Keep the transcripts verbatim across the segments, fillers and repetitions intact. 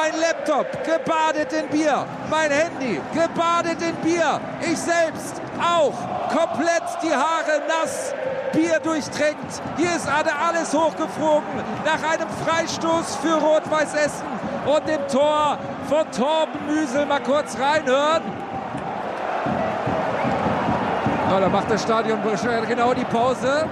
Mein Laptop gebadet in Bier. Mein Handy gebadet in Bier. Ich selbst auch. Komplett die Haare nass. Bier durchtränkt. Hier ist alles hochgeflogen. Nach einem Freistoß für Rot-Weiß Essen und dem Tor von Torben Müsel. Mal kurz reinhören. Ja, da macht das Stadion genau die Pause.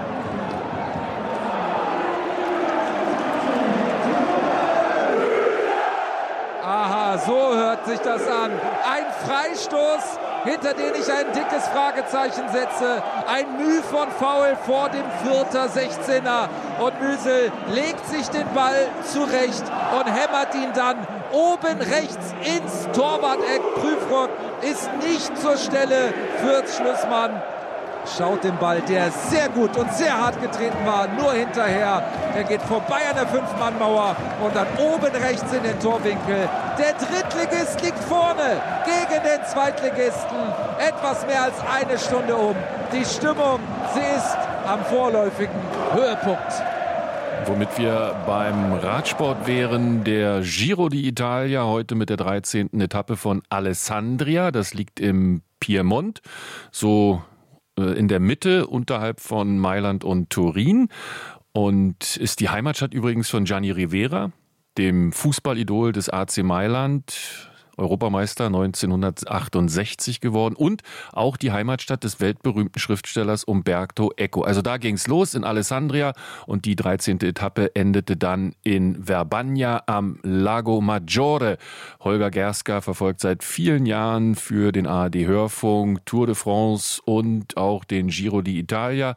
Aha, so hört sich das an. Ein Freistoß, hinter den ich ein dickes Fragezeichen setze. Ein Müh von Foul vor dem Fürther sechzehner. Und Müsel legt sich den Ball zurecht und hämmert ihn dann oben rechts ins Torwart-Eck. Prüfrock ist nicht zur Stelle. Fürths Schlussmann schaut den Ball, der sehr gut und sehr hart getreten war, nur hinterher. Der geht vorbei an der Fünf-Mann-Mauer und dann oben rechts in den Torwinkel. Der Drittligist liegt vorne gegen den Zweitligisten. Etwas mehr als eine Stunde um. Die Stimmung, sie ist am vorläufigen Höhepunkt. Womit wir beim Radsport wären, der Giro d'Italia heute mit der dreizehnten Etappe von Alessandria. Das liegt im Piemont, so in der Mitte unterhalb von Mailand und Turin und ist die Heimatstadt übrigens von Gianni Rivera, dem Fußballidol des A C Mailand, Europameister neunzehnhundertachtundsechzig geworden und auch die Heimatstadt des weltberühmten Schriftstellers Umberto Eco. Also da ging's los in Alessandria und die dreizehnte Etappe endete dann in Verbania am Lago Maggiore. Holger Gerska verfolgt seit vielen Jahren für den A R D-Hörfunk Tour de France und auch den Giro d'Italia.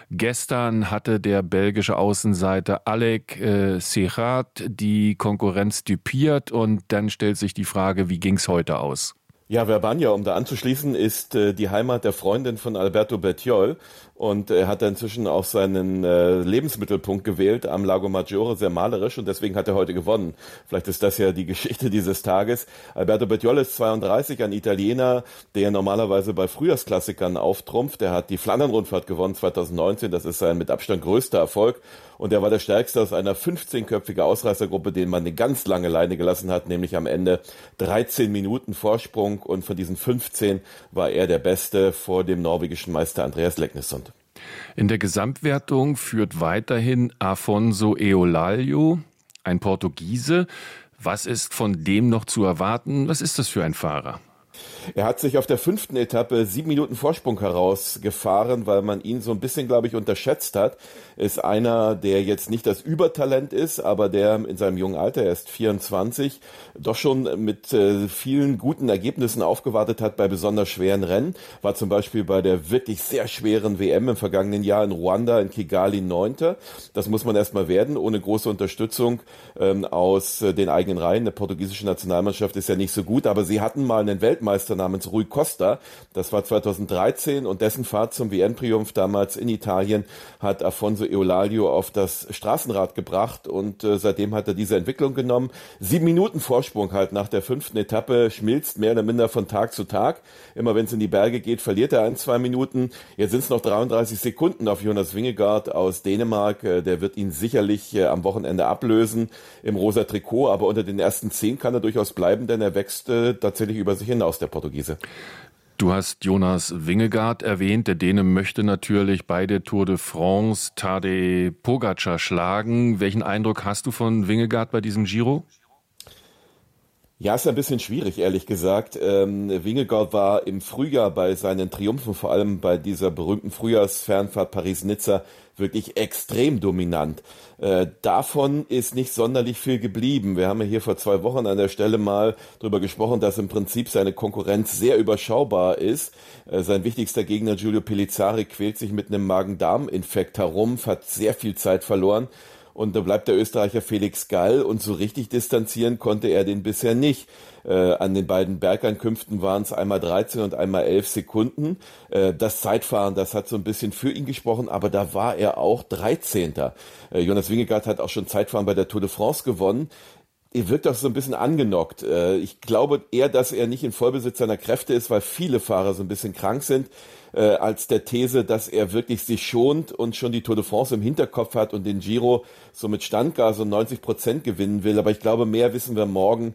Gestern hatte der belgische Außenseiter Alec äh, Serrat die Konkurrenz düpiert und dann stellt sich die Frage, wie ging's heute aus? Ja, Verbania, um da anzuschließen, ist äh, die Heimat der Freundin von Alberto Bettiol und er hat inzwischen auch seinen äh, Lebensmittelpunkt gewählt am Lago Maggiore, sehr malerisch und deswegen hat er heute gewonnen. Vielleicht ist das ja die Geschichte dieses Tages. Alberto Bettiol ist zweiunddreißig, ein Italiener, der normalerweise bei Frühjahrsklassikern auftrumpft. Er hat die Flandern-Rundfahrt gewonnen zweitausendneunzehn, das ist sein mit Abstand größter Erfolg. Und er war der Stärkste aus einer fünfzehnköpfigen Ausreißergruppe, den man eine ganz lange Leine gelassen hat, nämlich am Ende dreizehn Minuten Vorsprung. Und von diesen fünfzehn war er der Beste vor dem norwegischen Meister Andreas Leknessund. In der Gesamtwertung führt weiterhin Afonso Eolalio, ein Portugiese. Was ist von dem noch zu erwarten? Was ist das für ein Fahrer? Er hat sich auf der fünften Etappe sieben Minuten Vorsprung herausgefahren, weil man ihn so ein bisschen, glaube ich, unterschätzt hat. Ist einer, der jetzt nicht das Übertalent ist, aber der in seinem jungen Alter, er ist vierundzwanzig, doch schon mit äh, vielen guten Ergebnissen aufgewartet hat bei besonders schweren Rennen. War zum Beispiel bei der wirklich sehr schweren W M im vergangenen Jahr in Ruanda, in Kigali, Neunter. Das muss man erstmal werden, ohne große Unterstützung ähm, aus äh, den eigenen Reihen. Die portugiesische Nationalmannschaft ist ja nicht so gut, aber sie hatten mal einen Weltmeister namens Rui Costa. Das war zweitausenddreizehn und dessen Fahrt zum W M-Triumph damals in Italien hat Afonso Eolalio auf das Straßenrad gebracht und äh, seitdem hat er diese Entwicklung genommen. Sieben Minuten Vorsprung halt nach der fünften Etappe, schmilzt mehr oder minder von Tag zu Tag. Immer wenn es in die Berge geht, verliert er ein, zwei Minuten. Jetzt sind es noch dreiunddreißig Sekunden auf Jonas Vingegaard aus Dänemark. Äh, der wird ihn sicherlich äh, am Wochenende ablösen im rosa Trikot, aber unter den ersten zehn kann er durchaus bleiben, denn er wächst äh, tatsächlich über sich hinaus, der Portugiese. Du hast Jonas Vingegaard erwähnt. Der Däne möchte natürlich bei der Tour de France Tadej Pogačar schlagen. Welchen Eindruck hast du von Vingegaard bei diesem Giro? Ja, ist ein bisschen schwierig, ehrlich gesagt. Ähm, Vingegaard war im Frühjahr bei seinen Triumphen, vor allem bei dieser berühmten Frühjahrsfernfahrt Paris-Nizza, wirklich extrem dominant. Äh, davon ist nicht sonderlich viel geblieben. Wir haben ja hier vor zwei Wochen an der Stelle mal drüber gesprochen, dass im Prinzip seine Konkurrenz sehr überschaubar ist. Äh, sein wichtigster Gegner Giulio Pellizzari quält sich mit einem Magen-Darm-Infekt herum, hat sehr viel Zeit verloren. Und da bleibt der Österreicher Felix Gall und so richtig distanzieren konnte er den bisher nicht. Äh, an den beiden Bergankünften waren es einmal dreizehn und einmal elf Sekunden. Äh, das Zeitfahren, das hat so ein bisschen für ihn gesprochen, aber da war er auch dreizehnter. Äh, Jonas Vingegaard hat auch schon Zeitfahren bei der Tour de France gewonnen. Er wirkt auch so ein bisschen angenockt. Äh, ich glaube eher, dass er nicht in Vollbesitz seiner Kräfte ist, weil viele Fahrer so ein bisschen krank sind, äh, als der These, dass er wirklich sich schont und schon die Tour de France im Hinterkopf hat und den Giro so mit Standgas und neunzig Prozent gewinnen will. Aber ich glaube, mehr wissen wir morgen,